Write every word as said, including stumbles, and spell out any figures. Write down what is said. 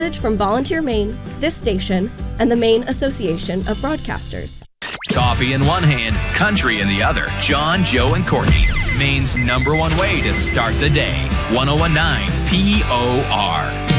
From Volunteer Maine, this station, and the Maine Association of Broadcasters. Coffee in one hand, country in the other. John, Joe, and Courtney. Maine's number one way to start the day. one oh one point nine P O R.